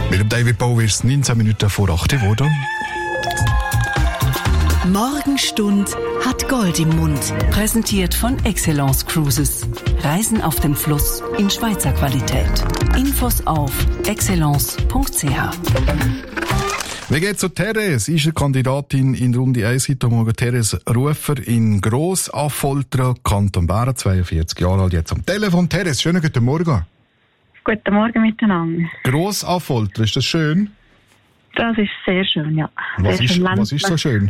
Mit dem David Bowie ist es 19 Minuten vor 8 geworden. Morgenstund hat Gold im Mund. Präsentiert von Excellence Cruises. Reisen auf dem Fluss in Schweizer Qualität. Infos auf excellence.ch. Wir gehen zu Therese, ist eine Kandidatin in Runde 1 heute Morgen. Therese Rufer in Grossaffoltern, Kanton Bern, 42 Jahre alt, jetzt am Telefon. Therese, schönen guten Morgen. Guten Morgen miteinander. Grossaffoltern, ist das schön? Das ist sehr schön, ja. Was ist so schön?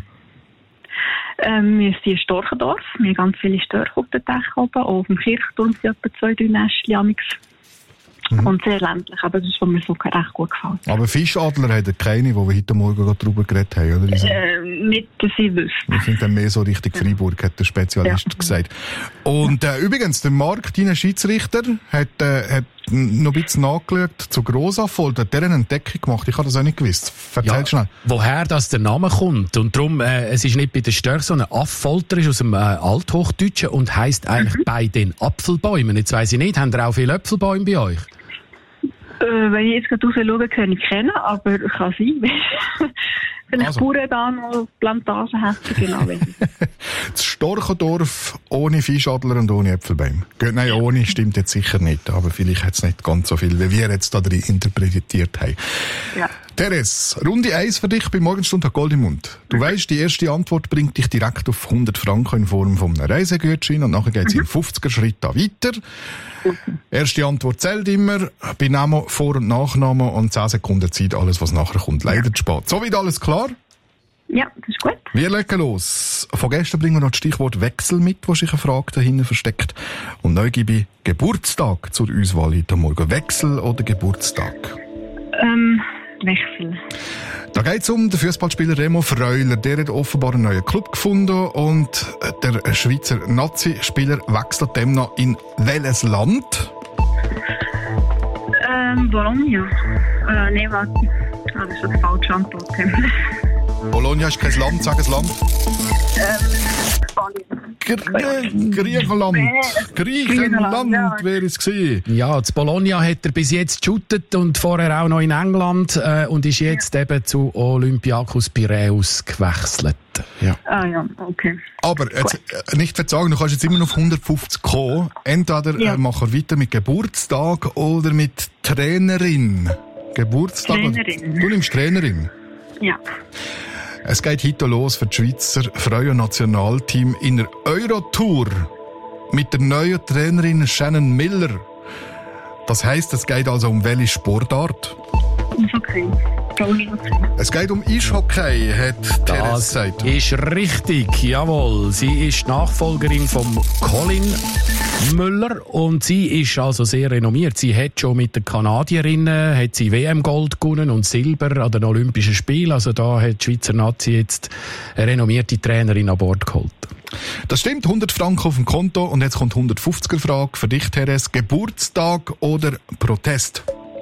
Wir sind ein Storchendorf. Wir haben ganz viele Störche auf den Dächern oben. Auch auf dem Kirchturm sind etwa 2-3 Nestchen. Und sehr ländlich, aber das ist mir so recht gut gefallen. Aber Fischadler haben keine, wo wir heute Morgen darüber geredet haben, oder? Nicht, dass ich wüsste. Wir sind dann mehr so richtig Freiburg, hat der Spezialist gesagt. Und übrigens, der Marc, dein Schiedsrichter, hat noch ein bisschen nachgeschaut zu Grossaffoltern. Hat der eine Entdeckung gemacht? Ich habe das auch nicht gewusst. Erzähl schnell. Woher das der Name kommt. Und darum, es ist nicht bei den Störchen, sondern Affolter ist aus dem Althochdeutschen und heisst eigentlich bei den Apfelbäumen. Jetzt weiss ich nicht, haben ihr auch viele Apfelbäume bei euch? Wenn ich jetzt gerade raus schaue, kann ich kennen, aber kann sein. Vielleicht Bauern da noch Plantagen hätten, genau. Das Storchendorf ohne Fischadler und ohne Äpfelbäume. Nein, ohne stimmt jetzt sicher nicht, aber vielleicht hat es nicht ganz so viel, wie wir jetzt da drin interpretiert haben. Ja. Therese, Runde 1 für dich bei Morgenstund hat Gold im Mund. Du weisst, die erste Antwort bringt dich direkt auf 100 Franken in Form von einem Reisegutschein und nachher geht es in 50er Schritten weiter. Erste Antwort zählt immer, bei Namen, Vor- und Nachnamen und 10 Sekunden Zeit, alles was nachher kommt. Leider zu spät. Soweit alles klar? Ja, das ist gut. Wir legen los. Von gestern bringen wir noch das Stichwort Wechsel mit, wo sich eine Frage dahinter versteckt. Und neu gebe ich Geburtstag zur Auswahl heute Morgen. Wechsel oder Geburtstag? Wechsel. Da geht es um den Fußballspieler Remo Freuler. Der hat offenbar einen neuen Club gefunden und der Schweizer Nazi-Spieler wechselt dem noch in welches Land? Bologna. Nein, warte. Das ist eine falsche Antwort. Bologna ist kein Land, sag ein Land. Griechenland. Griechenland wäre es gewesen. Ja, zu Bologna hat er bis jetzt geshootet und vorher auch noch in England und ist jetzt eben zu Olympiakos Piräus gewechselt. Ja. Ah ja, okay. Aber jetzt, nicht verzagen, du kannst jetzt immer noch auf 150 kommen. Entweder machen wir weiter mit Geburtstag oder mit Trainerin. Geburtstag? Trainerin. Du nimmst Trainerin? Ja. Es geht heute los für das Schweizer Frauen-Nationalteam in der Eurotour mit der neuen Trainerin Shannon Miller. Das heisst, es geht also um welche Sportart? Eishockey. Es geht um Eishockey, hat Therese gesagt. Das ist richtig, jawohl. Sie ist Nachfolgerin von Colin Müller und sie ist also sehr renommiert. Sie hat schon mit den Kanadierinnen hat sie WM-Gold gewonnen und Silber an den Olympischen Spielen. Also da hat die Schweizer Nazi jetzt eine renommierte Trainerin an Bord geholt. Das stimmt, 100 Franken auf dem Konto und jetzt kommt 150er-Frage für dich, Therese. Geburtstag oder Protest?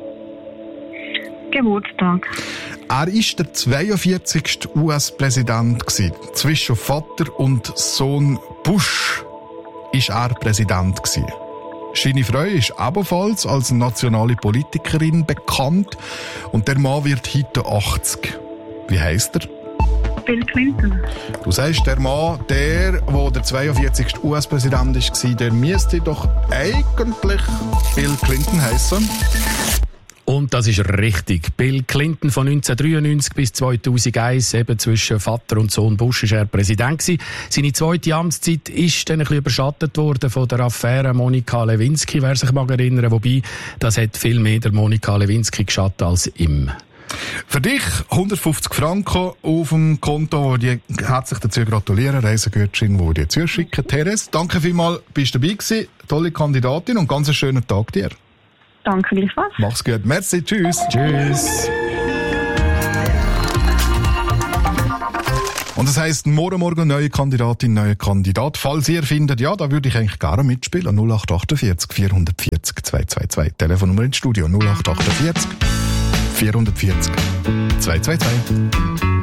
Geburtstag. Er war der 42. US-Präsident gewesen. Zwischen Vater und Sohn Bush ist er Präsident gewesen. Seine Frau ist ebenfalls als nationale Politikerin bekannt und der Mann wird heute 80. Wie heisst er? Bill Clinton. Du sagst, der Mann, der 42. US-Präsident war, der müsste doch eigentlich Bill Clinton heissen. Und das ist richtig. Bill Clinton von 1993 bis 2001, eben zwischen Vater und Sohn Bush, ist er Präsident gewesen. Seine zweite Amtszeit ist dann ein bisschen überschattet worden von der Affäre Monika Lewinsky, wer sich mag erinnern. Wobei, das hat viel mehr der Monika Lewinsky geschattet als ihm. Für dich 150 Franken auf dem Konto, die herzlich dazu gratulieren. Reisegutschein, die dir zuschicken. Therese, danke vielmals, bist du dabei gewesen. Tolle Kandidatin und ganz einen schönen Tag dir. Danke gleichfalls. Mach's gut. Merci. Tschüss. Tschüss. Und das heisst, morgen neue Kandidatin, neuer Kandidat. Falls ihr findet, ja, da würde ich eigentlich gerne mitspielen. 0848 440 222. Telefonnummer ins Studio 0848 440 222.